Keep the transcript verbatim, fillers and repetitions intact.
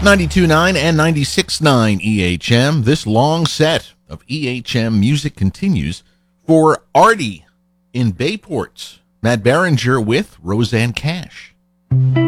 ninety-two point nine and ninety-six point nine E H M. This long set of E H M music continues for Artie in Bayport. Matt Berenger with Roseanne Cash.